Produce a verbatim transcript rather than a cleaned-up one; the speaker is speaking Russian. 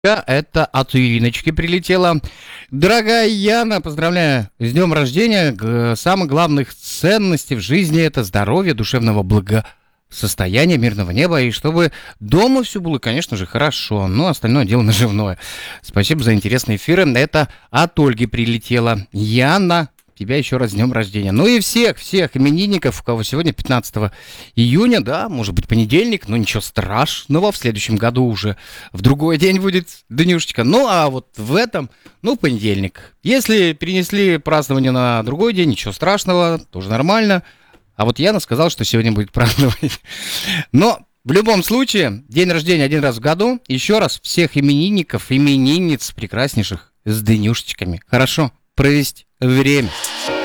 Это от Ириночки прилетело. Дорогая Яна, поздравляю с днем рождения. Г- Самых главных ценностей в жизни — это здоровье, душевного благосостояния, мирного неба, и чтобы дома все было, конечно же, хорошо. Но остальное дело наживное. Спасибо за интересный эфир. Это от Ольги прилетело. Яна, тебя еще раз с днем рождения. Ну и всех, всех именинников, у кого сегодня пятнадцатого июня, да, может быть понедельник, но ничего страшного, в следующем году уже в другой день будет днюшечка. Ну а вот в этом, ну, понедельник. Если перенесли празднование на другой день, ничего страшного, тоже нормально. А вот Яна сказала, что сегодня будет праздновать. Но в любом случае, день рождения один раз в году. Еще раз всех именинников, именинниц прекраснейших с днюшечками. Хорошо провести время.